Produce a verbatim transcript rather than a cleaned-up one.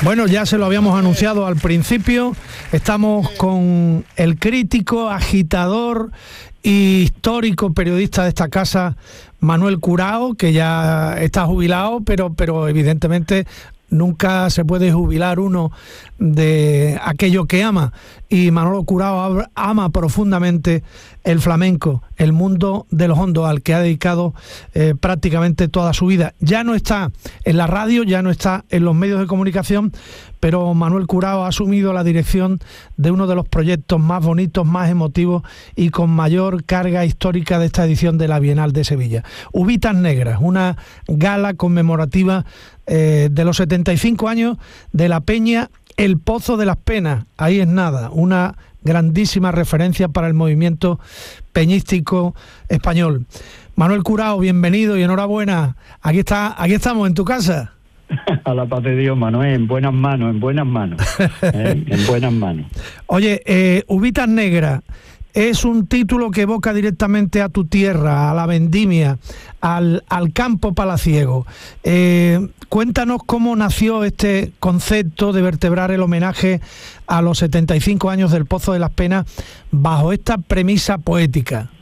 Bueno, ya se lo habíamos anunciado al principio, estamos con el crítico, agitador y histórico periodista de esta casa, Manuel Curao, que ya está jubilado, pero, pero evidentemente nunca se puede jubilar uno de aquello que ama, y Manolo Curao ama profundamente el flamenco, el mundo de los hondos, al que ha dedicado eh, prácticamente toda su vida. Ya no está en la radio, ya no está en los medios de comunicación, pero Manuel Curao ha asumido la dirección de uno de los proyectos más bonitos, más emotivos y con mayor carga histórica de esta edición de la Bienal de Sevilla. Uvitas Negras, una gala conmemorativa eh, de los setenta y cinco años de la Peña El Pozo de las Penas. Ahí es nada, una grandísima referencia para el movimiento peñístico español. Manuel Curao, bienvenido y enhorabuena. Aquí está, aquí estamos en tu casa. A la paz de Dios, Manuel, en buenas manos, en buenas manos, ¿eh? en buenas manos. Oye, eh, Uvitas Negras es un título que evoca directamente a tu tierra, a la vendimia, al, al campo palaciego. Eh, cuéntanos cómo nació este concepto de vertebrar el homenaje a los setenta y cinco años del Pozo de las Penas bajo esta premisa poética.